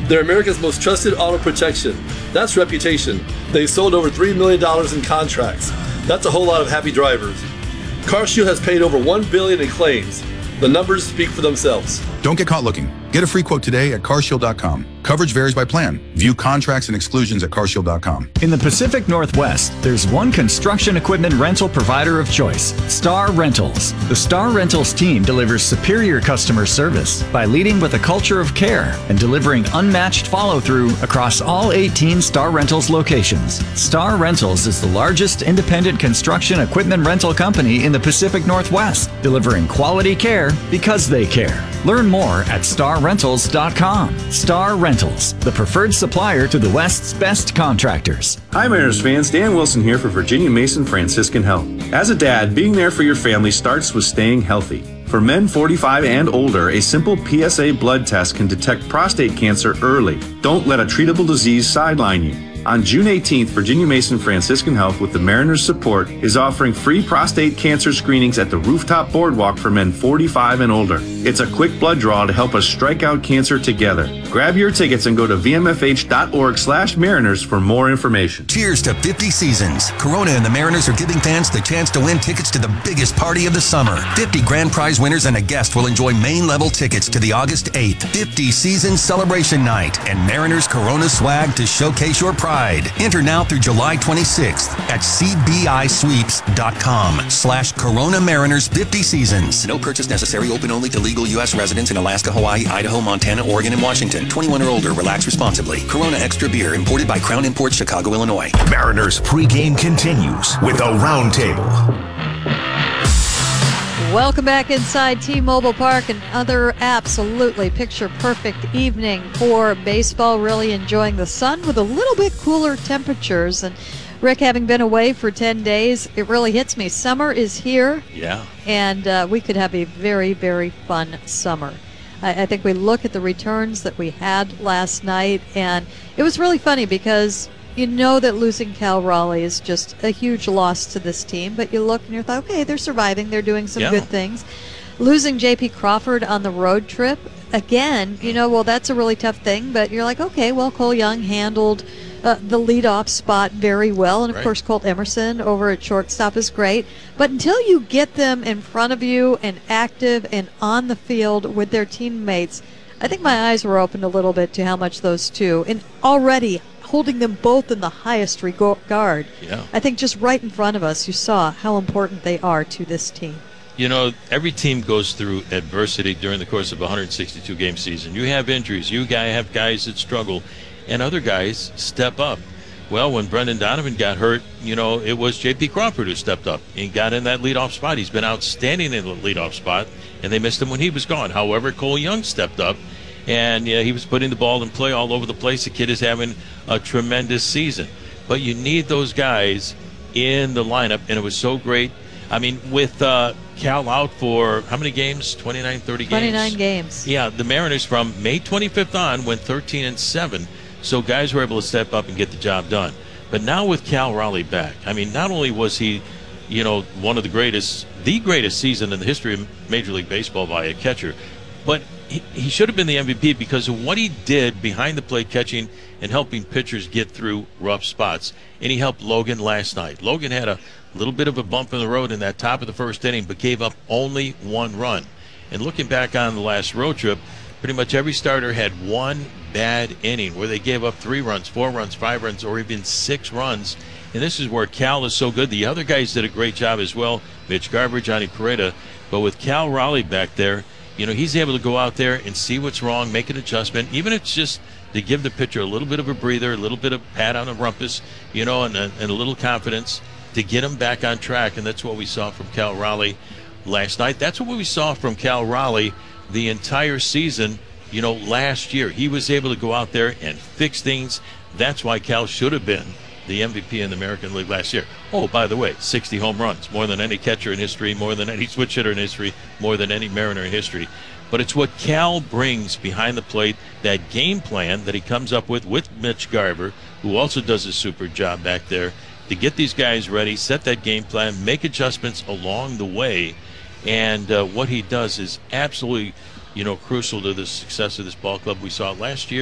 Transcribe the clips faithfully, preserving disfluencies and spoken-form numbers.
They're America's most trusted auto protection. That's reputation. They've sold over three million dollars in contracts. That's a whole lot of happy drivers. CarShield has paid over one billion dollars in claims. The numbers speak for themselves. Don't get caught looking. Get a free quote today at car shield dot com. Coverage varies by plan. View contracts and exclusions at car shield dot com. In the Pacific Northwest, there's one construction equipment rental provider of choice, Star Rentals. The Star Rentals team delivers superior customer service by leading with a culture of care and delivering unmatched follow-through across all eighteen Star Rentals locations. Star Rentals is the largest independent construction equipment rental company in the Pacific Northwest, delivering quality care because they care. Learn more at star rentals dot com. Star Rentals, the preferred supplier to the West's best contractors. Hi Mariners fans, Dan Wilson here for Virginia Mason Franciscan Health. As a dad, being there for your family starts with staying healthy. For men forty-five and older, a simple P S A blood test can detect prostate cancer early. Don't let a treatable disease sideline you. On June eighteenth, Virginia Mason Franciscan Health, with the Mariners' support, is offering free prostate cancer screenings at the Rooftop Boardwalk for men forty-five and older. It's a quick blood draw to help us strike out cancer together. Grab your tickets and go to v m f h dot org slash mariners for more information. Cheers to fifty seasons. Corona and the Mariners are giving fans the chance to win tickets to the biggest party of the summer. fifty grand prize winners and a guest will enjoy main-level tickets to the August eighth fifty season celebration night and Mariners Corona swag to showcase your pride. Enter now through July twenty-sixth at c b i sweeps dot com slash Corona Mariners fifty seasons. No purchase necessary. Open only to legal U S residents in Alaska, Hawaii, Idaho, Montana, Oregon, and Washington. twenty-one or older. Relax responsibly. Corona Extra Beer, imported by Crown Imports, Chicago, Illinois. Mariners pregame continues with a roundtable. Welcome back inside T-Mobile Park. Another absolutely picture-perfect evening for baseball. Really enjoying the sun with a little bit cooler temperatures. And Rick, having been away for ten days, it really hits me. Summer is here. Yeah. And uh, we could have a very, very fun summer. I, I think we look at the returns that we had last night, and it was really funny because you know that losing Cal Raleigh is just a huge loss to this team, but you look and you thought, okay, they're surviving, they're doing some yeah. good things. Losing J P Crawford on the road trip, again, you know, well, that's a really tough thing, but you're like, okay, well, Cole Young handled uh, the leadoff spot very well, and of right. course, Colt Emerson over at shortstop is great, but until you get them in front of you and active and on the field with their teammates, I think my eyes were opened a little bit to how much those two, and already holding them both in the highest regard. Yeah. I think just right in front of us, you saw how important they are to this team. You know, every team goes through adversity during the course of a one hundred sixty-two game season. You have injuries. You guys have guys that struggle, and other guys step up. Well, when Brendan Donovan got hurt, you know, it was J P Crawford who stepped up and got in that leadoff spot. He's been outstanding in the leadoff spot, and they missed him when he was gone. However, Cole Young stepped up, and yeah, he was putting the ball in play all over the place. The kid is having a tremendous season. But you need those guys in the lineup, and it was so great. I mean, with uh, Cal out for how many games? twenty-nine, thirty games? twenty-nine games. Yeah, the Mariners from May twenty-fifth on went thirteen and seven. So guys were able to step up and get the job done. But now with Cal Raleigh back, I mean, not only was he, you know, one of the greatest, the greatest season in the history of Major League Baseball by a catcher, but he, he should have been the M V P because of what he did behind the plate catching and helping pitchers get through rough spots. And he helped Logan last night. Logan had a little bit of a bump in the road in that top of the first inning, but gave up only one run. And looking back on the last road trip, pretty much every starter had one bad inning where they gave up three runs, four runs, five runs, or even six runs. And this is where Cal is so good. The other guys did a great job as well, Mitch Garver, Johnny Pereda. But with Cal Raleigh back there, you know, he's able to go out there and see what's wrong, make an adjustment, even if it's just to give the pitcher a little bit of a breather, a little bit of pat on the rumpus, you know, and a, and a little confidence to get him back on track. And that's what we saw from Cal Raleigh last night. That's what we saw from Cal Raleigh the entire season, you know, last year. He was able to go out there and fix things. That's why Cal should have been the M V P in the American League last year. Oh, by the way, sixty home runs, more than any catcher in history, more than any switch hitter in history, more than any Mariner in history. But it's what Cal brings behind the plate, that game plan that he comes up with with Mitch Garver, who also does a super job back there, to get these guys ready, set that game plan, make adjustments along the way. And uh, what he does is absolutely, you know, crucial to the success of this ball club. We saw it last year.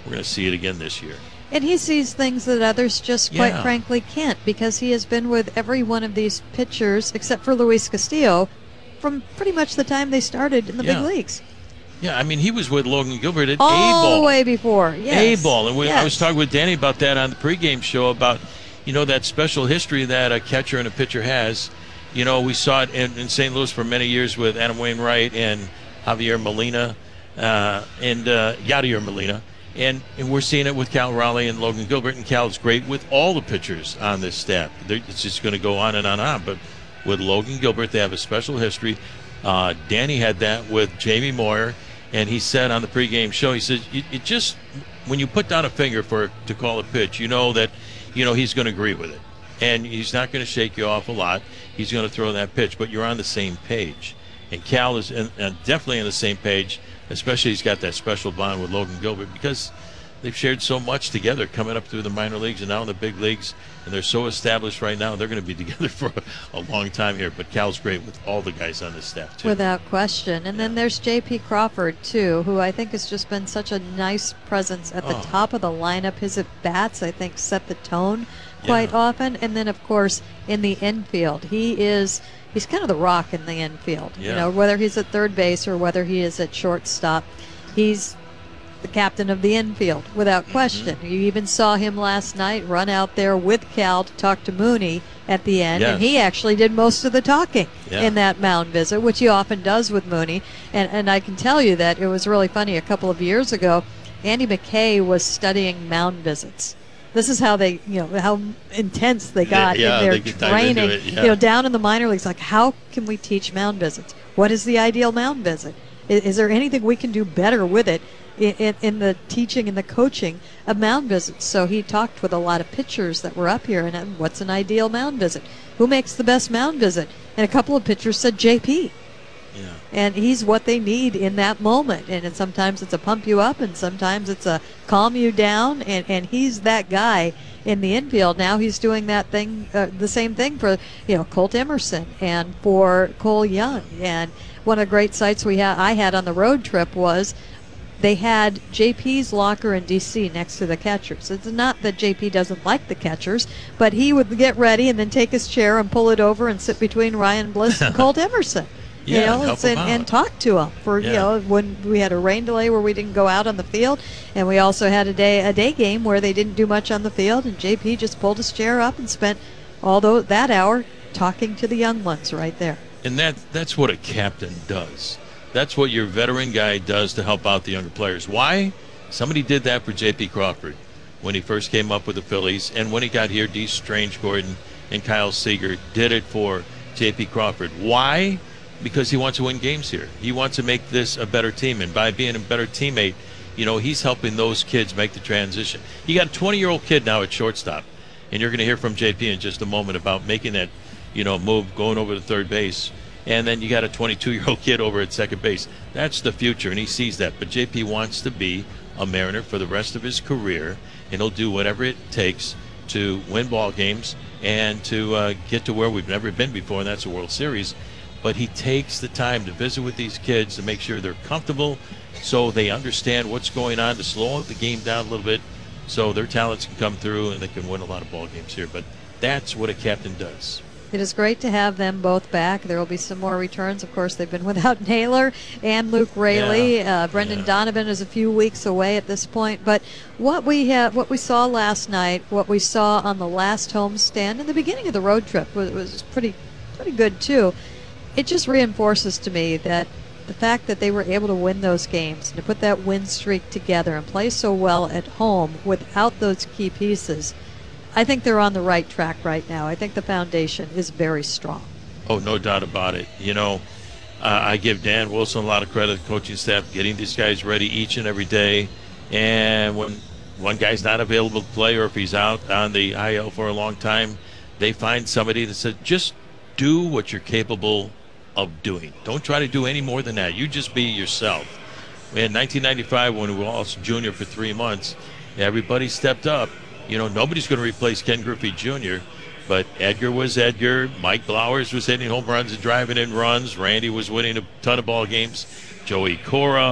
we're going to see it again this year. And he sees things that others just, quite Yeah. frankly, can't, because he has been with every one of these pitchers, except for Luis Castillo, from pretty much the time they started in the Yeah. big leagues. Yeah, I mean, he was with Logan Gilbert at All A-ball. the way before, yes. A-ball. And we, I Yes. was talking with Danny about that on the pregame show about, you know, that special history that a catcher and a pitcher has. You know, we saw it in, in Saint Louis for many years with Adam Wainwright and Javier Molina uh, and uh, Yadier Molina. And, and we're seeing it with Cal Raleigh and Logan Gilbert. And Cal's great with all the pitchers on this staff. They're, it's just going to go on and on and on. But with Logan Gilbert, they have a special history. Uh, Danny had that with Jamie Moyer. And he said on the pregame show, he said, it, it just, when you put down a finger for to call a pitch, you know that, you know, he's going to agree with it. And he's not going to shake you off a lot. He's going to throw that pitch, but you're on the same page. And Cal is in, uh, definitely on the same page, especially he's got that special bond with Logan Gilbert because they've shared so much together coming up through the minor leagues and now in the big leagues. And they're so established right now, they're going to be together for a, a long time here. But Cal's great with all the guys on this staff, too. Without question. And then there's J P Crawford, too, who I think has just been such a nice presence at the Oh. top of the lineup. His at-bats, I think, set the tone quite Yeah. often. And then, of course, in the infield, he is he's kind of the rock in the infield. You Yeah. know, whether he's at third base or whether he is at shortstop, he's the captain of the infield, without question. Mm-hmm. You even saw him last night run out there with Cal to talk to Mooney at the end, and Yes. he actually did most of the talking Yeah. in that mound visit, which he often does with Mooney. And, and I can tell you that it was really funny. A couple of years ago, Andy McKay was studying mound visits. This is how they, you know, how intense they got Yeah, in their they could dive into training. it, yeah. You know, down in the minor leagues, like, how can we teach mound visits? What is the ideal mound visit? Is, is there anything we can do better with it in, in, in the teaching and the coaching of mound visits? So he talked with a lot of pitchers that were up here, and uh, what's an ideal mound visit? Who makes the best mound visit? And a couple of pitchers said J P. Yeah. And he's what they need in that moment. And it, sometimes it's a pump you up, and sometimes it's a calm you down. And, and he's that guy in the infield. Now he's doing that thing, uh, the same thing for, you know, Colt Emerson and for Cole Young. And one of the great sights we had, I had on the road trip was they had J P's locker in D C next to the catchers. It's not that J P doesn't like the catchers, but he would get ready and then take his chair and pull it over and sit between Ryan Bliss and Colt Emerson. Yeah, you know, and help it's- and, him and out. talk to him for you Yeah. know when we had a rain delay where we didn't go out on the field, and we also had a day a day game where they didn't do much on the field, and J P just pulled his chair up and spent all tho- that hour talking to the young ones right there. And that that's what a captain does. That's what your veteran guy does to help out the younger players. Why? Somebody did that for J P Crawford when he first came up with the Phillies, and when he got here, D. Strange Gordon and Kyle Seager did it for J P Crawford. Why? Because he wants to win games here. He wants to make this a better team, and by being a better teammate, you know, he's helping those kids make the transition. You got a twenty-year-old kid now at shortstop, and you're going to hear from J P in just a moment about making that, you know, move, going over to third base. And then you got a twenty-two-year-old kid over at second base. That's the future, and he sees that. But J P wants to be a Mariner for the rest of his career, and he'll do whatever it takes to win ball games and to uh, get to where we've never been before, and that's the World Series. But he takes the time to visit with these kids to make sure they're comfortable so they understand what's going on, to slow the game down a little bit so their talents can come through and they can win a lot of ball games here. But that's what a captain does. It is great to have them both back. There will be some more returns. Of course, they've been without Naylor and Luke Raley. Yeah. Uh, Brendan Yeah. Donovan is a few weeks away at this point. But what we have, what we saw last night, what we saw on the last homestand and the beginning of the road trip was, was pretty, pretty good too. It just reinforces to me that the fact that they were able to win those games and to put that win streak together and play so well at home without those key pieces, I think they're on the right track right now. I think the foundation is very strong. Oh, no doubt about it. You know, uh, I give Dan Wilson a lot of credit, the coaching staff, getting these guys ready each and every day. And when one guy's not available to play, or if he's out on the I L for a long time, they find somebody that says, just do what you're capable of doing. Don't try to do any more than that. You just be yourself. In nineteen ninety-five, when we lost Junior for three months, everybody stepped up. You know, nobody's going to replace Ken Griffey Junior, but Edgar was Edgar. Mike Blowers was hitting home runs and driving in runs. Randy was winning a ton of ball games. Joey Cora,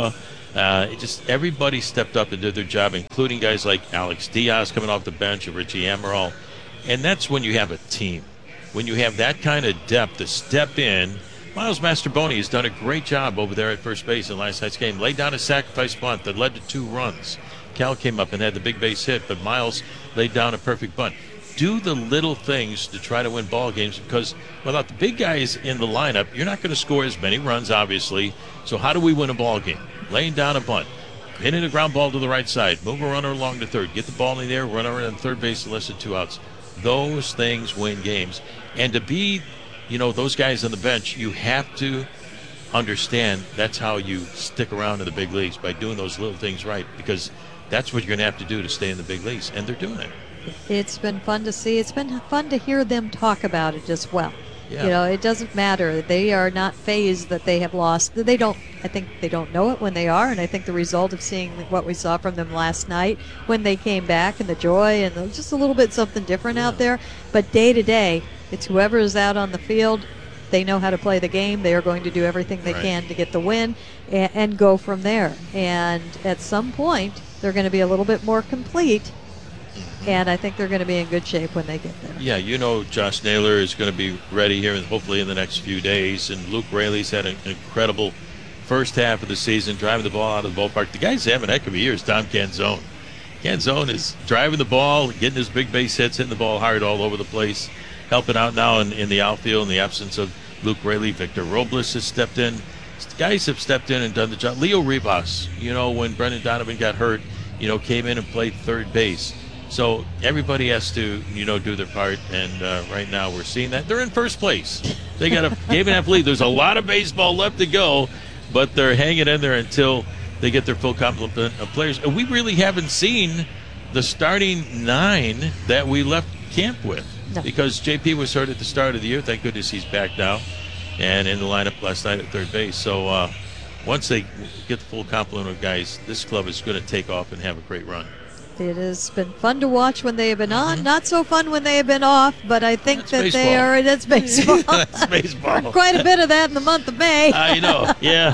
Uh, it just everybody stepped up and did their job, including guys like Alex Diaz coming off the bench and Richie Amaral. And that's when you have a team. When you have that kind of depth to step in. Miles Masterboni has done a great job over there at first base in last night's game. Laid down a sacrifice bunt that led to two runs. Cal came up and had the big base hit, but Miles laid down a perfect bunt. Do the little things to try to win ball games, because without the big guys in the lineup, you're not going to score as many runs, obviously. So how do we win a ball game? Laying down a bunt, hitting a ground ball to the right side, move a runner along to third, get the ball in the air, run around third base and less than two outs. Those things win games. And to be, you know, those guys on the bench, you have to understand that's how you stick around in the big leagues, by doing those little things right, because that's what you're going to have to do to stay in the big leagues, and they're doing it. It's been fun to see. It's been fun to hear them talk about it as well. Yeah. You know, it doesn't matter. They are not phased that they have lost. They don't, I think they don't know it when they are, and I think the result of seeing what we saw from them last night when they came back, and the joy, and the, just a little bit something different yeah. out there. But day to day, it's whoever is out on the field. They know how to play the game. They are going to do everything they right. can to get the win and, and go from there. And at some point, they're going to be a little bit more complete. And I think they're going to be in good shape when they get there. Yeah, you know Josh Naylor is going to be ready here, hopefully in the next few days. And Luke Raley's had an incredible first half of the season, driving the ball out of the ballpark. The guy's having a heck of a year is Tom Canzone. Canzone is driving the ball, getting his big base hits, hitting the ball hard all over the place, helping out now in, in the outfield in the absence of Luke Raley. Victor Robles has stepped in. Guys have stepped in and done the job. Leo Rivas, you know, when Brendan Donovan got hurt, you know, came in and played third base. So everybody has to, you know, do their part, and uh, right now we're seeing that. They're in first place. They got a game and a half lead. There's a lot of baseball left to go, but they're hanging in there until they get their full complement of players. And we really haven't seen the starting nine that we left camp with, no. because J P was hurt at the start of the year. Thank goodness he's back now and in the lineup last night at third base. So uh, once they get the full complement of guys, this club is going to take off and have a great run. It has been fun to watch when they have been on, not so fun when they have been off, but I think that's that baseball. they are, that's baseball. That's baseball. Quite a bit of that in the month of May. I know, yeah.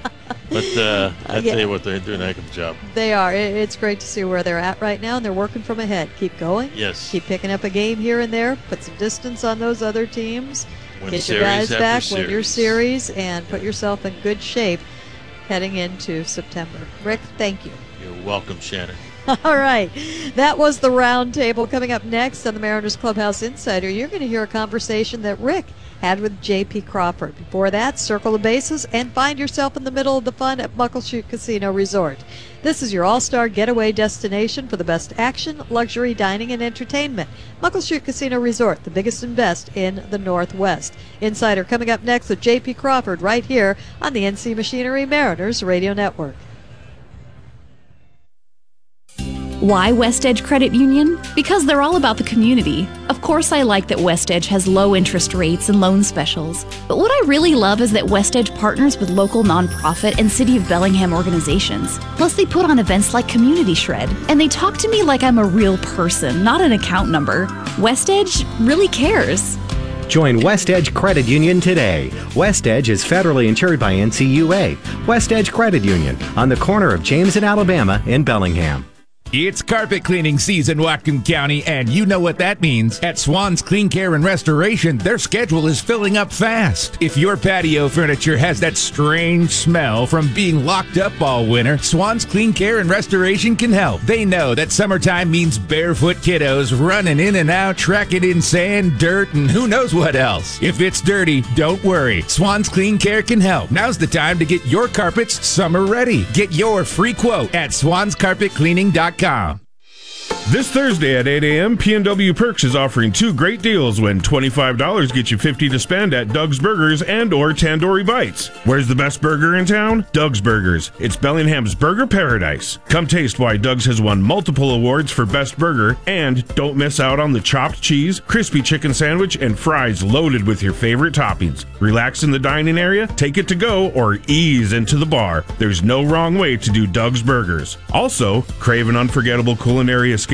But uh, I yeah. tell you what, they're doing a heck of a job. They are. It's great to see where they're at right now, and they're working from ahead. Keep going. Yes. Keep picking up a game here and there. Put some distance on those other teams. Win Get your guys back, series. win your series, and put yourself in good shape heading into September. Rick, thank you. You're welcome, Shannon. All right. That was the round table. Coming up next on the Mariners Clubhouse Insider, you're going to hear a conversation that Rick had with J P Crawford. Before that, circle the bases and find yourself in the middle of the fun at Muckleshoot Casino Resort. This is your all-star getaway destination for the best action, luxury, dining, and entertainment. Muckleshoot Casino Resort, the biggest and best in the Northwest. Insider coming up next with J P Crawford right here on the N C Machinery Mariners Radio Network. Why West Edge Credit Union? Because they're all about the community. Of course I like that West Edge has low interest rates and loan specials. But what I really love is that West Edge partners with local nonprofit and City of Bellingham organizations. Plus they put on events like Community Shred. And they talk to me like I'm a real person, not an account number. West Edge really cares. Join West Edge Credit Union today. West Edge is federally insured by N C U A. West Edge Credit Union on the corner of James and Alabama in Bellingham. It's carpet cleaning season, Whatcom County, and you know what that means. At Swan's Clean Care and Restoration, their schedule is filling up fast. If your patio furniture has that strange smell from being locked up all winter, Swan's Clean Care and Restoration can help. They know that summertime means barefoot kiddos running in and out, tracking in sand, dirt, and who knows what else. If it's dirty, don't worry. Swan's Clean Care can help. Now's the time to get your carpets summer ready. Get your free quote at swans carpet cleaning dot com. This Thursday at eight a.m., P and W Perks is offering two great deals when twenty-five dollars gets you fifty dollars to spend at Doug's Burgers and or Tandoori Bites. Where's the best burger in town? Doug's Burgers. It's Bellingham's burger paradise. Come taste why Doug's has won multiple awards for best burger, and don't miss out on the chopped cheese, crispy chicken sandwich, and fries loaded with your favorite toppings. Relax in the dining area, take it to go, or ease into the bar. There's no wrong way to do Doug's Burgers. Also, crave an unforgettable culinary escape?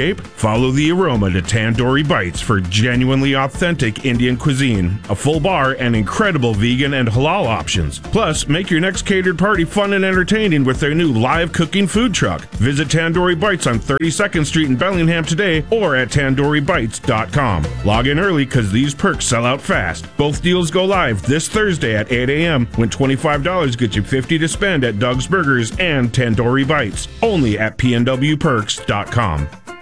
shape? Follow the aroma to Tandoori Bites for genuinely authentic Indian cuisine, a full bar, and incredible vegan and halal options. Plus, make your next catered party fun and entertaining with their new live cooking food truck. Visit Tandoori Bites on thirty-second Street in Bellingham today or at tandoori bites dot com. Log in early because these perks sell out fast. Both deals go live this Thursday at eight a.m. when twenty-five dollars gets you fifty dollars to spend at Doug's Burgers and Tandoori Bites. Only at p n w perks dot com.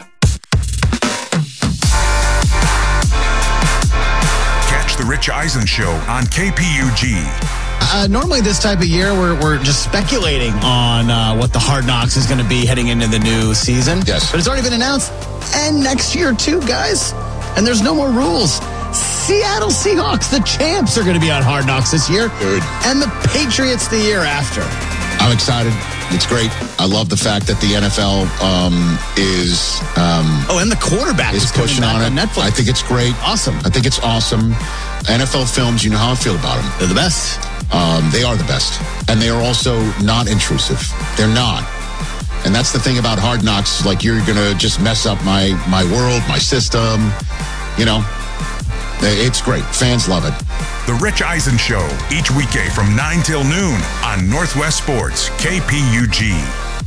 Catch The Rich Eisen Show on K P U G. Uh, normally this type of year, we're, we're just speculating on uh, what the Hard Knocks is going to be heading into the new season. Yes. But it's already been announced. And next year, too, guys. And there's no more rules. Seattle Seahawks, the champs, are going to be on Hard Knocks this year. Good. And the Patriots the year after. I'm excited. It's great. I love the fact that the N F L um, is... Um, oh, and the quarterback is, is pushing on it. on Netflix. I think it's great. Awesome. I think it's awesome. N F L films, you know how I feel about them. They're the best. Um, they are the best. And they are also not intrusive. They're not. And that's the thing about Hard Knocks. Like, you're going to just mess up my, my world, my system. You know, it's great. Fans love it. The Rich Eisen Show, each weekday from nine till noon on Northwest Sports, K P U G.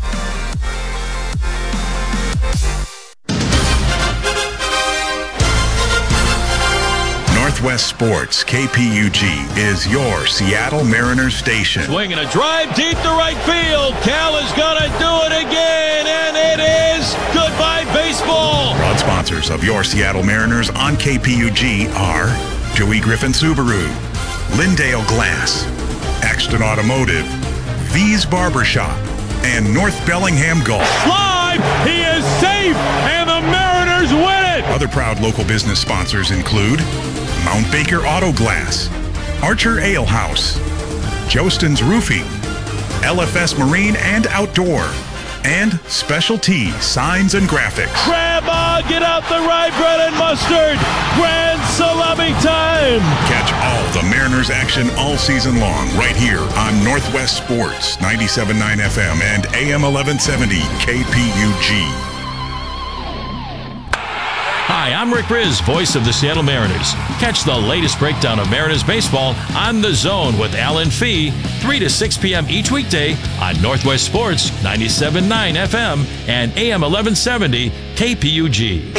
Northwest Sports, K P U G, is your Seattle Mariners station. Swinging a drive deep to right field. Cal is going to do it again, and it is goodbye baseball. Proud sponsors of your Seattle Mariners on K P U G are Joey Griffin Subaru, Lindale Glass, Axton Automotive, V's Barbershop, and North Bellingham Golf. Live, he is safe, and the Mariners win it. Other proud local business sponsors include Mount Baker Auto Glass, Archer Ale House, Jostin's Roofing, L F S Marine and Outdoor, and Specialty Signs and Graphics. Grandma, get out the rye bread and mustard. Grand salami time. Catch all the Mariners action all season long right here on Northwest Sports, ninety-seven point nine F M and A M eleven seventy K P U G. Hi, I'm Rick Riz, voice of the Seattle Mariners. Catch the latest breakdown of Mariners baseball on The Zone with Alan Fee, three to six p.m. each weekday on Northwest Sports, ninety-seven point nine F M and A M eleven seventy K P U G.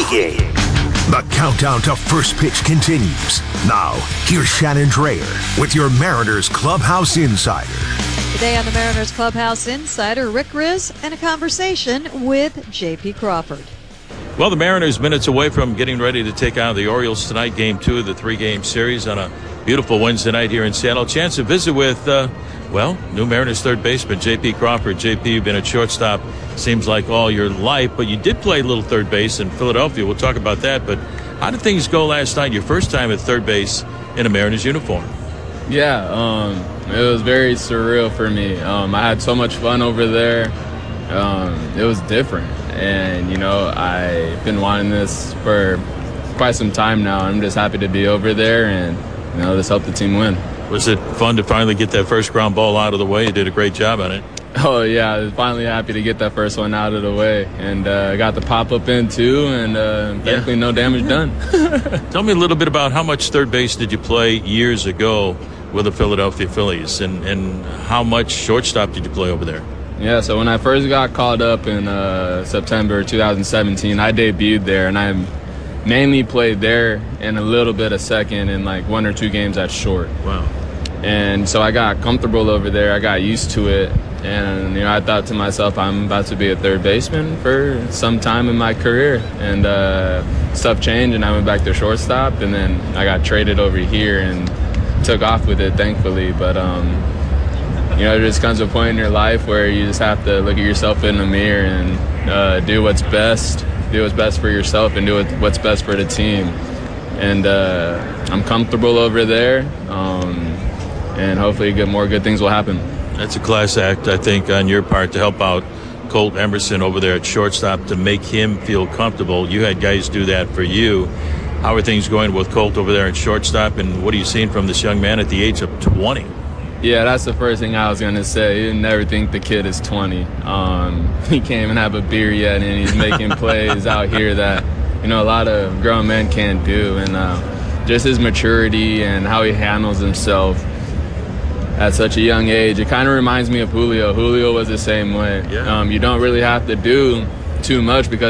The countdown to first pitch continues. Now, here's Shannon Drayer with your Mariners Clubhouse Insider. Today on the Mariners Clubhouse Insider, Rick Riz and a conversation with J P Crawford. Well, the Mariners minutes away from getting ready to take on the Orioles tonight, game two of the three-game series on a beautiful Wednesday night here in Seattle. Chance to visit with, uh, well, new Mariners third baseman J P Crawford. J P, you've been at shortstop, seems like all your life, but you did play a little third base in Philadelphia. We'll talk about that, but how did things go last night, your first time at third base in a Mariners uniform? Yeah, um, it was very surreal for me. Um, I had so much fun over there. Um, it was different. And, you know, I've been wanting this for quite some time now. I'm just happy to be over there and, you know, just help the team win. Was it fun to finally get that first ground ball out of the way? You did a great job on it. Oh, yeah, I was finally happy to get that first one out of the way. And uh, got the pop-up in, too, and uh, thankfully yeah. no damage done. Tell me a little bit about how much third base did you play years ago with the Philadelphia Phillies, and, and how much shortstop did you play over there? Yeah, so when I first got called up in uh, September two thousand seventeen, I debuted there, and I mainly played there and a little bit of second and like one or two games at short. Wow. And so I got comfortable over there. I got used to it, and you know, I thought to myself, I'm about to be a third baseman for some time in my career. And uh, stuff changed, and I went back to shortstop, and then I got traded over here and took off with it, thankfully. But um, you know, there just comes a point in your life where you just have to look at yourself in the mirror and uh, do what's best, do what's best for yourself, and do what's best for the team. And uh, I'm comfortable over there, um, and hopefully good, more good things will happen. That's a class act, I think, on your part to help out Colt Emerson over there at shortstop to make him feel comfortable. You had guys do that for you. How are things going with Colt over there at shortstop, and what are you seeing from this young man at the age of twenty? Yeah, that's the first thing I was going to say. You never think the kid is twenty. Um, he can't even have a beer yet, and he's making plays out here that, you know, a lot of grown men can't do. And uh, just his maturity and how he handles himself at such a young age, it kind of reminds me of Julio. Julio was the same way. Yeah. Um, you don't really have to do too much because